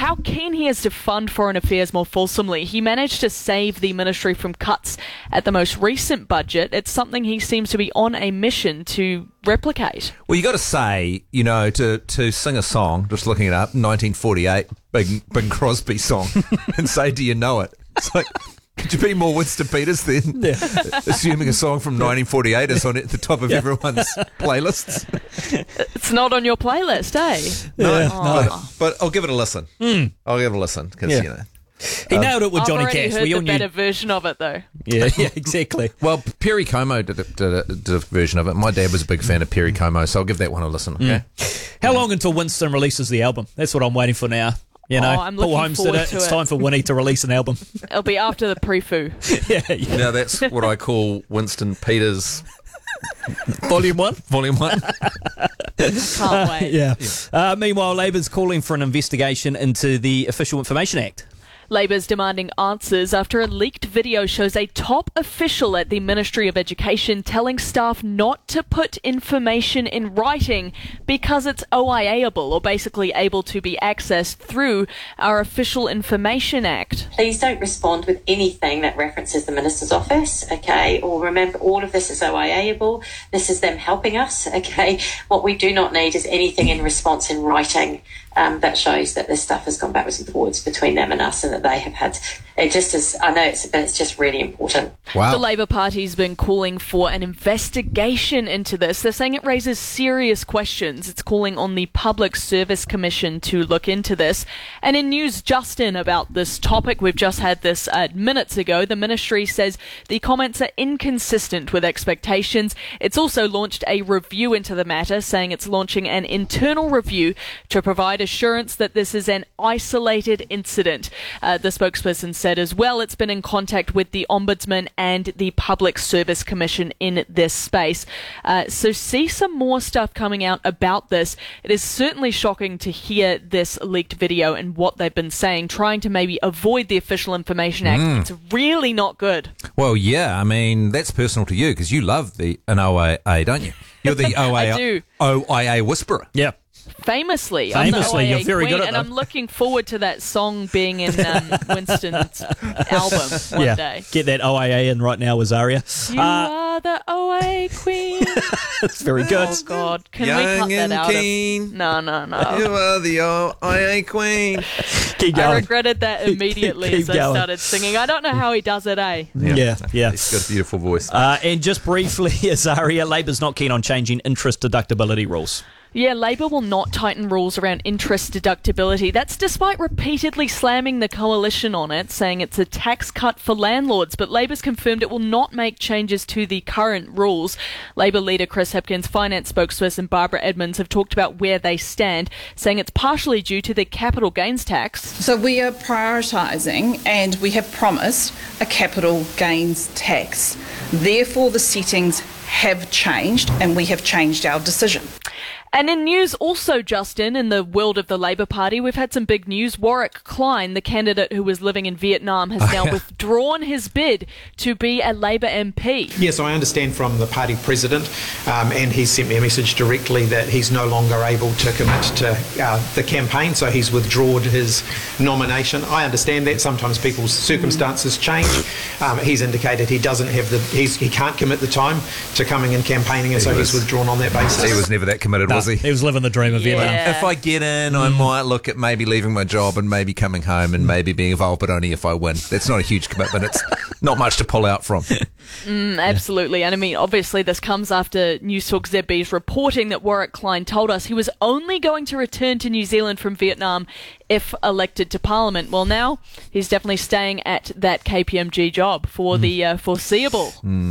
how keen he is to fund foreign affairs more fulsomely. He managed to save the ministry from cuts at the most recent budget. It's something he seems to be on a mission to replicate. Well, you got to say, to sing a song, just looking it up, 1948, Bing Crosby song, and say, do you know it? It's like, could you be more Winston Peters then? Yeah. Assuming a song from 1948 is on at the top of everyone's playlists. It's not on your playlist, eh? No. But I'll give it a listen. I'll give it a listen because, He nailed it with Johnny I've already Cash. heard the better version of it, though. Yeah, exactly. Well, Perry Como did a version of it. My dad was a big fan of Perry Como, so I'll give that one a listen, okay? How long until Winston releases the album? That's what I'm waiting for now. I'm Paul looking Holmes did forward it. to It's it. time for Winnie to release an album. It'll be after the pre-foo. Yeah. Now, that's what I call Winston Peters Volume 1? Volume 1. Can't wait. Yeah. Meanwhile, Labor's calling for an investigation into the Official Information Act. Labor's demanding answers after a leaked video shows a top official at the Ministry of Education telling staff not to put information in writing because it's OIA-able, or basically able to be accessed through our Official Information Act. Please don't respond with anything that references the Minister's office, okay? Or remember, all of this is OIA-able. This is them helping us, okay? What we do not need is anything in response in writing that shows that this stuff has gone backwards and forwards between them and us, and that they have had. It just is. I know it's just really important. Wow. The Labour Party's been calling for an investigation into this. They're saying it raises serious questions. It's calling on the Public Service Commission to look into this. And in news just in about this topic, we've just had this minutes ago. The ministry says the comments are inconsistent with expectations. It's also launched a review into the matter, saying it's launching an internal review to provide assurance that this is an isolated incident. The spokesperson said as well it's been in contact with the Ombudsman and the Public Service Commission in this space. So see some more stuff coming out about this. It is certainly shocking to hear this leaked video and what they've been saying, trying to maybe avoid the Official Information Act. It's really not good. Well, yeah, I mean, that's personal to you because you love an OIA, don't you? You're the I do. OIA whisperer. Yeah. Famously, I'm the Famously, you're OIA very queen, good at and that. I'm looking forward to that song being in Winston's album one day. Get that OIA in right now, Azaria. You are the OIA queen. It's very good. Oh God, can Young we cut that and out? keen. No. You are the OIA queen. Keep I going. regretted that immediately Keep as I going. started singing. I don't know how he does it, eh? Yeah. He's got a beautiful voice. And just briefly, Azaria, Labor's not keen on changing interest deductibility rules. Yeah, Labour will not tighten rules around interest deductibility. That's despite repeatedly slamming the coalition on it, saying it's a tax cut for landlords. But Labour's confirmed it will not make changes to the current rules. Labour leader Chris Hipkins, finance spokesperson Barbara Edmonds have talked about where they stand, saying it's partially due to the capital gains tax. So we are prioritising, and we have promised, a capital gains tax. Therefore, the settings have changed, and we have changed our decision. And in news also, Justin, in the world of the Labour Party, we've had some big news. Warwick Klein, the candidate who was living in Vietnam, has now withdrawn his bid to be a Labour MP. Yes, I understand from the party president, and he sent me a message directly that he's no longer able to commit to the campaign, so he's withdrawn his nomination. I understand that sometimes people's circumstances change. He's indicated he doesn't have he can't commit the time to coming and campaigning, and so he's withdrawn on that basis. He was never that committed, was he? He was living the dream of Vietnam. Yeah. If I get in, I might look at maybe leaving my job and maybe coming home and maybe being involved, but only if I win. That's not a huge commitment. It's not much to pull out from. Absolutely. And I mean, obviously this comes after News Talk ZB's reporting that Warwick Klein told us he was only going to return to New Zealand from Vietnam if elected to Parliament. Well, now he's definitely staying at that KPMG job for the foreseeable.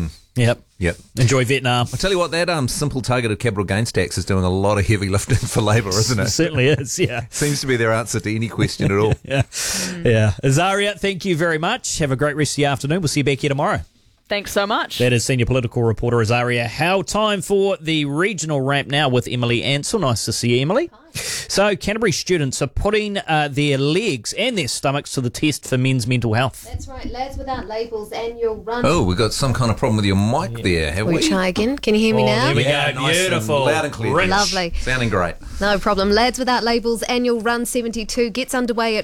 Yep. Enjoy Vietnam. I tell you what, that simple targeted capital gains tax is doing a lot of heavy lifting for Labour, isn't It it? certainly is, yeah. Seems to be their answer to any question at all. Yeah. Azaria, thank you very much. Have a great rest of the afternoon. We'll see you back here tomorrow. Thanks so much. That is senior political reporter Azaria Howe. Time for the regional wrap now with Emily Ansell. Nice to see you, Emily. So, Canterbury students are putting their legs and their stomachs to the test for men's mental health. That's right, Lads Without Labels annual run. Oh, we've got some kind of problem with your mic there, have we? We try again. Can you hear me now? There we Yeah, go. nice and Beautiful. loud and clear. Rich. Lovely. Sounding great. No problem. Lads Without Labels annual run 72 gets underway at